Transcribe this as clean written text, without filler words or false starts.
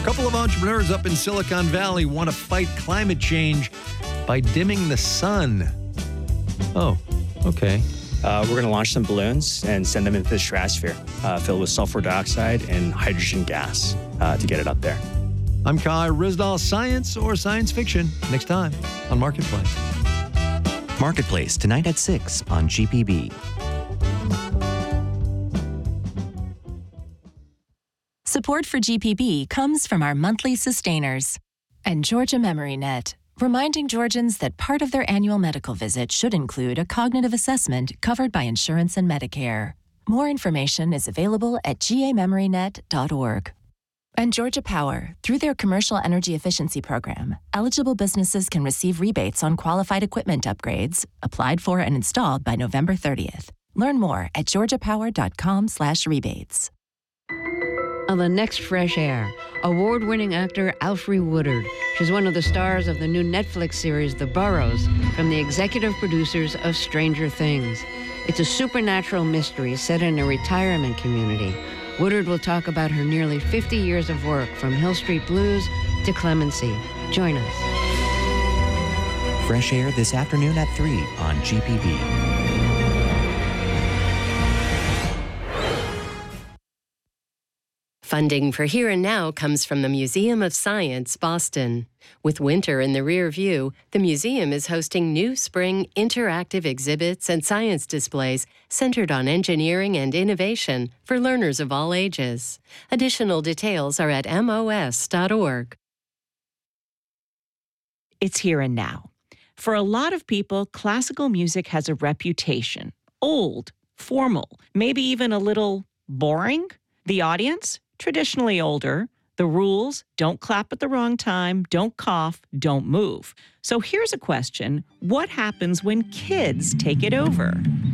couple of entrepreneurs up in Silicon Valley want to fight climate change by dimming the sun. Oh, okay. We're going to launch some balloons and send them into the stratosphere, filled with sulfur dioxide and hydrogen gas to get it up there. I'm Kai Ryssdal. Science or science fiction? Next time on Marketplace. Marketplace, tonight at 6 on GPB. Support for GPB comes from our monthly sustainers and Georgia MemoryNet, reminding Georgians that part of their annual medical visit should include a cognitive assessment covered by insurance and Medicare. More information is available at gamemorynet.org. And Georgia Power, through their commercial energy efficiency program, eligible businesses can receive rebates on qualified equipment upgrades, applied for and installed by November 30th. Learn more at georgiapower.com/rebates. On the next Fresh Air, award-winning actor Alfre Woodard. She's one of the stars of the new Netflix series The Burrows, from the executive producers of Stranger Things. It's a supernatural mystery set in a retirement community. Woodard will talk about her nearly 50 years of work, from Hill Street Blues to Clemency. Join us. Fresh Air this afternoon at 3 on GPB. Funding for Here and Now comes from the Museum of Science, Boston. With winter in the rear view, the museum is hosting new spring interactive exhibits and science displays centered on engineering and innovation for learners of all ages. Additional details are at mos.org. It's Here and Now. For a lot of people, classical music has a reputation. Old, formal, maybe even a little boring. The audience? Traditionally older. The rules: don't clap at the wrong time, don't cough, don't move. So here's a question: what happens when kids take it over?